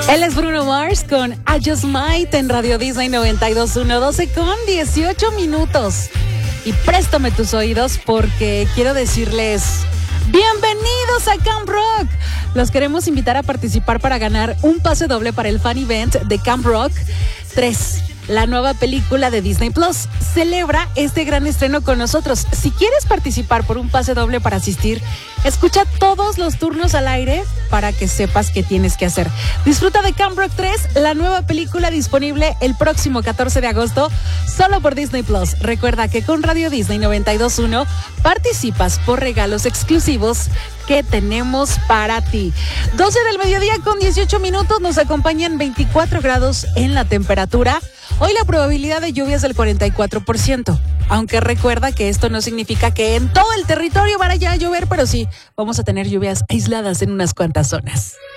Él es Bruno Mars con I Just Might en Radio Disney 92.1, 12 con 18 minutos. Y préstame tus oídos porque quiero decirles bienvenidos a Camp Rock. Los queremos invitar a participar para ganar un pase doble para el fan event de Camp Rock 3. La nueva película de Disney Plus celebra este gran estreno con nosotros. Si quieres participar por un pase doble para asistir, escucha todos los turnos al aire para que sepas qué tienes que hacer. Disfruta de Camp Rock 3, la nueva película disponible el próximo 14 de agosto, solo por Disney Plus. Recuerda que con Radio Disney 92.1 participas por regalos exclusivos que tenemos para ti. 12 del mediodía con 18 minutos, nos acompañan 24 grados en la temperatura. Hoy la probabilidad de lluvia es del 44%, aunque recuerda que esto no significa que en todo el territorio vaya a llover, pero sí, vamos a tener lluvias aisladas en unas cuantas zonas.